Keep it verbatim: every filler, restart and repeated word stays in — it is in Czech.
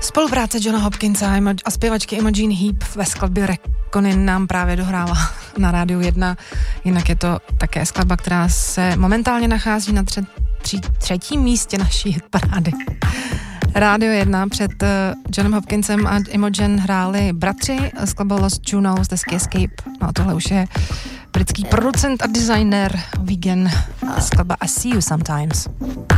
Spolupráce Johna Hopkinsa a zpěvačky Imogen Heap ve skladbě Reconin nám právě dohrála na Rádiu jedna. Jinak je to také skladba, která se momentálně nachází na tře- tři- třetím místě naší hitparády. Rádio jedna před uh, Johnem Hopkinsem a Imogen hráli bratři, skladba Lost Juno z desky Escape. No a tohle už je britský producent a designer Vegan, skladba I See You Sometimes.